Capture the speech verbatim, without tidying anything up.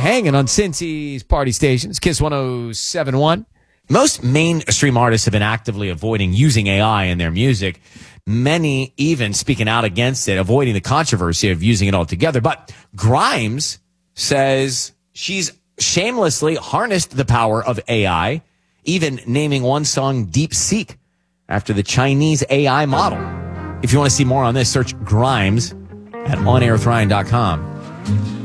hanging on Cincy's party stations, Kiss one oh seven point one. Most mainstream artists have been actively avoiding using A I in their music. Many even speaking out against it, avoiding the controversy of using it altogether. But Grimes says she's shamelessly harnessed the power of A I, even naming one song Deep Seek after the Chinese A I model. If you want to see more on this, search Grimes at on air with ryan dot com.